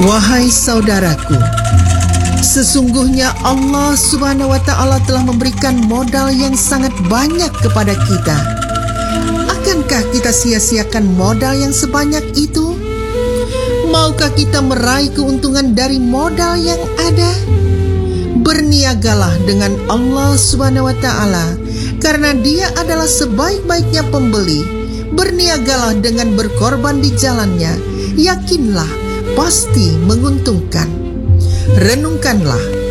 Wahai saudaraku, sesungguhnya Allah Subhanahu wa Ta'ala telah memberikan modal yang sangat banyak kepada kita. Akankah kita sia-siakan modal yang sebanyak itu? Maukah kita meraih keuntungan dari modal yang ada? Berniagalah dengan Allah Subhanahu wa Ta'ala, karena Dia adalah sebaik-baiknya pembeli. Berniagalah dengan berkorban di jalannya, yakinlah pasti menguntungkan. Renungkanlah